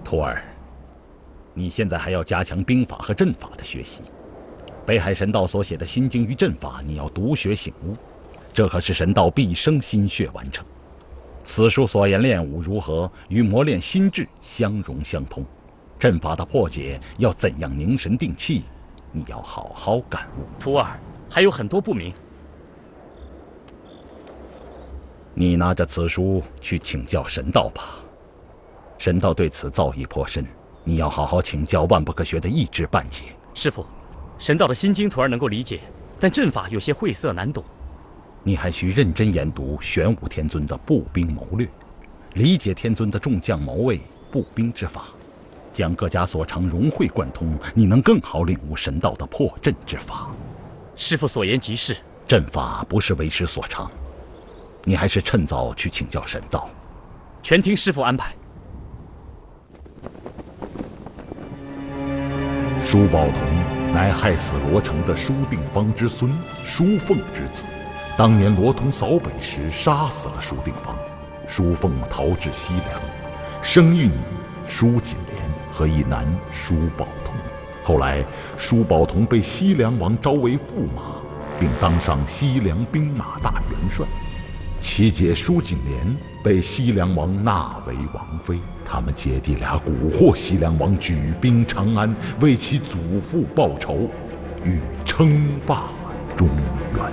徒儿，你现在还要加强兵法和阵法的学习。北海神道所写的心经与阵法，你要独学醒悟，这可是神道毕生心血完成。此书所言练武如何与磨练心智相融相通，阵法的破解要怎样凝神定气，你要好好感悟。 徒儿还有很多不明。 你拿着此书去请教神道吧。神道对此造诣颇深，你要好好请教万不可学的一知半解。 师父，神道的心经徒儿能够理解，但阵法有些晦涩难懂。 你还需认真研读玄武天尊的步兵谋略，理解天尊的众将谋位、步兵之法，将各家所长融会贯通，你能更好领悟神道的破阵之法。 师父所言极是， 阵法不是为师所长，你还是趁早去请教神道。 全听师父安排。 舒宝同乃害死罗成的舒定方之孙舒凤之子。当年罗通扫北时，杀死了舒定方，舒凤逃至西凉，生一女舒锦莲和一男舒宝同。后来舒宝同被西凉王招为驸马，并当上西凉兵马大元帅。其姐舒锦莲被西凉王纳为王妃，他们姐弟俩蛊惑西凉王举兵长安，为其祖父报仇，欲称霸中原。